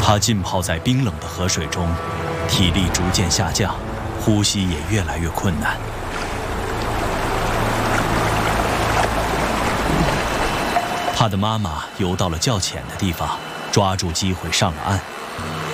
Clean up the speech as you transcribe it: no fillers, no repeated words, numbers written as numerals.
他浸泡在冰冷的河水中，体力逐渐下降，呼吸也越来越困难。他的妈妈游到了较浅的地方，抓住机会上了岸。